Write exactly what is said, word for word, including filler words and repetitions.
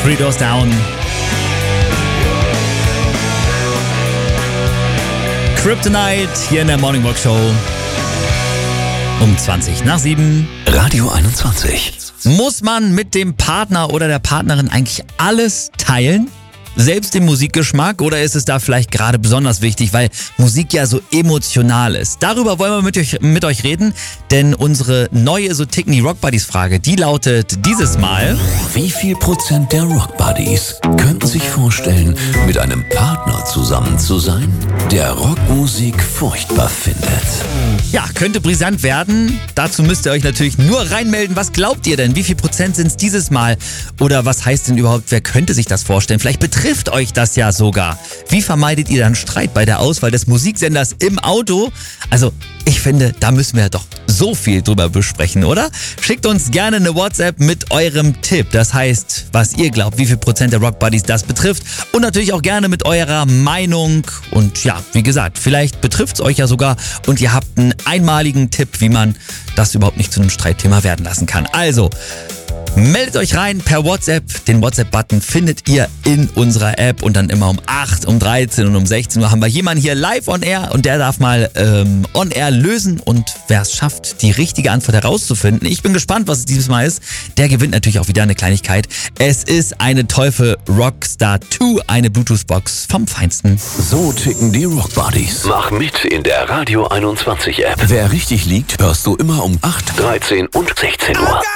Three Doors Down. Kryptonite hier in der Morning Walk Show. Um zwanzig nach sieben. Radio einundzwanzig. Muss man mit dem Partner oder der Partnerin eigentlich alles teilen? Selbst den Musikgeschmack, oder ist es da vielleicht gerade besonders wichtig, weil Musik ja so emotional ist? Darüber wollen wir mit euch, mit euch reden, denn unsere neue So ticken die Rock Buddies Frage, die lautet dieses Mal: Wie viel Prozent der Rock Buddies könnten sich vorstellen, mit einem Partner zusammen zu sein, der Rockmusik furchtbar findet? Ja, könnte brisant werden. Dazu müsst ihr euch natürlich nur reinmelden. Was glaubt ihr denn? Wie viel Prozent sind es dieses Mal? Oder was heißt denn überhaupt, wer könnte sich das vorstellen? Vielleicht betrifft euch das ja sogar. Wie vermeidet ihr dann Streit bei der Auswahl des Musiksenders im Auto? Also, ich finde, da müssen wir doch so viel drüber besprechen, oder? Schickt uns gerne eine WhatsApp mit eurem Tipp. Das heißt, was ihr glaubt, wie viel Prozent der Rock Buddies das betrifft. Und natürlich auch gerne mit eurer Meinung. Und ja, wie gesagt, vielleicht betrifft es euch ja sogar und ihr habt einen einmaligen Tipp, wie man das überhaupt nicht zu einem Streitthema werden lassen kann. Also, meldet euch rein per WhatsApp. Den WhatsApp-Button findet ihr in unserer App und dann immer um acht, um dreizehn und um sechzehn Uhr haben wir jemanden hier live on air und der darf mal ähm, on air lösen und wer es schafft, die richtige Antwort herauszufinden. Ich bin gespannt, was es dieses Mal ist. Der gewinnt natürlich auch wieder eine Kleinigkeit. Es ist eine Teufel Rockstar zwei, eine Bluetooth-Box vom Feinsten. So ticken die Rock Buddies. Mach mit in der Radio einundzwanzig App. Wer richtig liegt, hörst du immer um acht, dreizehn und sechzehn Uhr.